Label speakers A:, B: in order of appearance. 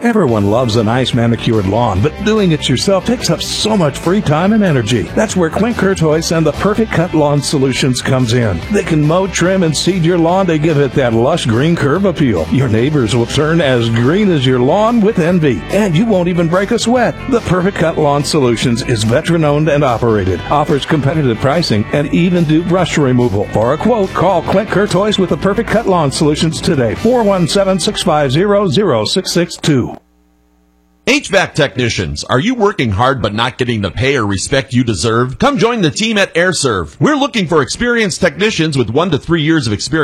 A: Everyone loves a nice manicured lawn, but doing it yourself takes up so much free time and energy. That's where Clint Courtois and the Perfect Cut Lawn Solutions comes in. They can mow, trim, and seed your lawn to give it that lush green curve appeal. Your neighbors will turn as green as your lawn with envy, and you won't even break a sweat. The Perfect Cut Lawn Solutions is veteran-owned and operated, offers competitive pricing, and even do brush removal. For a quote, call Clint Courtois with the Perfect Cut Lawn Solutions today, 417-650-0662.
B: HVAC technicians, are you working hard but not getting the pay or respect you deserve? Come join the team at AirServe. We're looking for experienced technicians with 1 to 3 years of experience